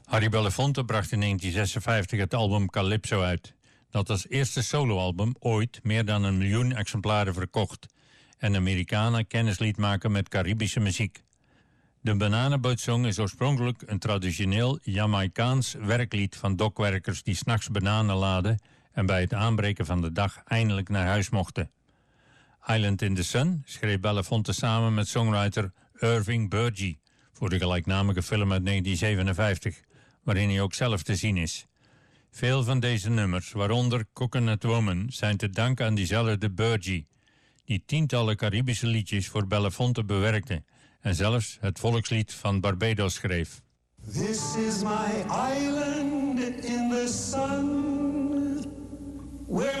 Harry Belafonte bracht in 1956 het album Calypso uit, dat als eerste soloalbum ooit meer dan 1 miljoen exemplaren verkocht en Amerikanen kennis liet maken met Caribische muziek. De Bananenbootsong is oorspronkelijk een traditioneel Jamaicaans werklied van dokwerkers die 's nachts bananen laden en bij het aanbreken van de dag eindelijk naar huis mochten. Island in the Sun schreef Belafonte samen met songwriter Irving Burgee voor de gelijknamige film uit 1957, waarin hij ook zelf te zien is. Veel van deze nummers, waaronder Coconut Woman, zijn te danken aan diezelfde Burgee, die tientallen Caribische liedjes voor Belafonte bewerkte en zelfs het volkslied van Barbados schreef. This is my island in the sun, where